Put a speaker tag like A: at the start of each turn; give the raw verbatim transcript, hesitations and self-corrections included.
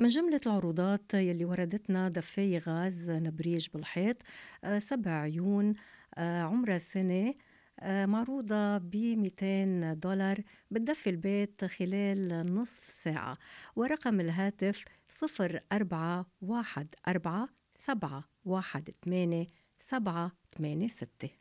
A: من جملة العروضات يلي وردتنا دفاية غاز نبريج بالحيط، آه، سبع عيون، آه، عمرها سنة، آه، معروضة ب مئتين دولار، بتدفي البيت خلال نصف ساعة. ورقم الهاتف صفر أربعة واحد أربعة سبعة واحد ثمانية سبعة ثمانية ستة.